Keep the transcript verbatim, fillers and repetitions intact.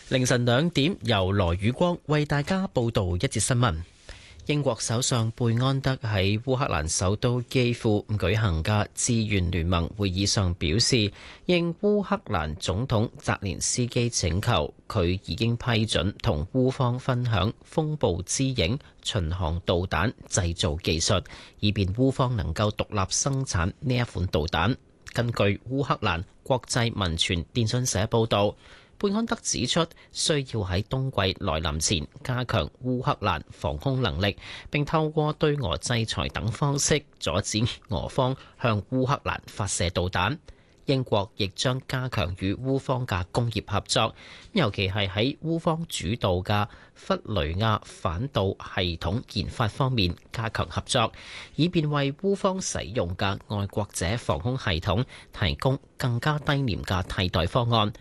凌晨兩點，由羅宇光為大家報道一節新聞。英國首相貝安德喺烏克蘭首都基輔舉行嘅志願聯盟會議上表示，應烏克蘭總統澤連斯基請求，佢已經批准同烏方分享風暴之影巡航導彈製造技術，以便烏方能夠獨立生產呢一款導彈。根據烏克蘭國際民傳電訊社報導，貝安德指出，需要喺冬季來臨前加強烏克蘭防空能力，並透過對俄制裁等方式阻止俄方向烏克蘭發射導彈。英國亦將加強與烏方嘅工業合作，尤其係喺烏方主導嘅弗雷亞反導系統研發方面加強合作，以便為烏方使用嘅愛國者防空系統提供更加低廉嘅替代方案，